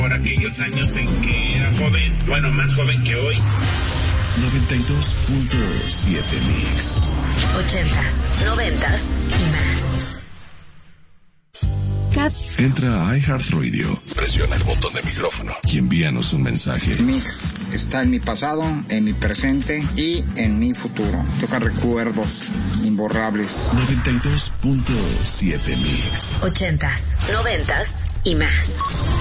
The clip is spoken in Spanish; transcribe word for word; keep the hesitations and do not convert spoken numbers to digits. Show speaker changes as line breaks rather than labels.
Por aquellos años en que era joven, bueno, más joven que hoy.
noventa y dos punto siete Mix.
Ochentas, noventas y más.
Cap. Entra a iHeartRadio, presiona el botón de micrófono y envíanos un mensaje.
Mix está en mi pasado, en mi presente y en mi futuro. Toca recuerdos imborrables.
noventa y dos punto siete Mix.
Ochentas, noventas y más.